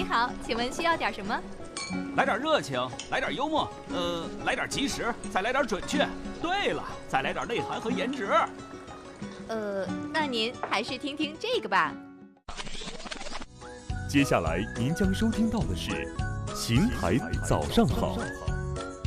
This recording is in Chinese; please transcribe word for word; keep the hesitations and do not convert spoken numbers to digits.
好，请问需要点什么？ 来点热情，来点幽默，呃，来点及时，再来点准确。对了，再来点内涵和颜值。 呃，那您还是听听这个吧。 接下来您将收听到的是《邢台早上好》。